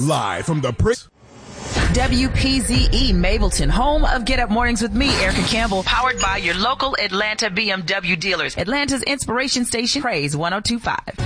Live from the WPZE Mableton, home of Get Up Mornings with me, Erica Campbell, powered by your local Atlanta BMW dealers. Atlanta's inspiration station, Praise 102.5.